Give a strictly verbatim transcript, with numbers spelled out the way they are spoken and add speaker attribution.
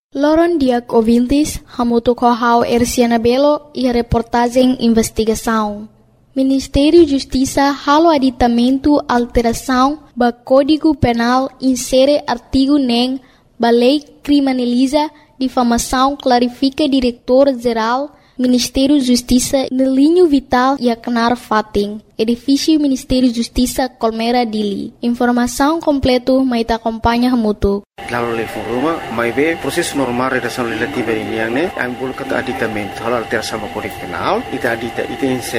Speaker 1: Loron Diak ouvintes, hamuto kohau Erciana Belo e a reportagem investigação. Ministério Justiça halo aditamento alteração ba Código Penal insere artigo nem ba lei criminaliza difamação clarifica diretor-geral Ministério Justiça no linho vital e acnar fating. Edifício Ministério Justiça Colmera Dili. Informação completo maita acompanha hamuto.
Speaker 2: Lalu level rumah, mai be proses normal redação legislativa ini yang ne, ang bul kata aditamento hal alteração ba Código Penal, ita adita ita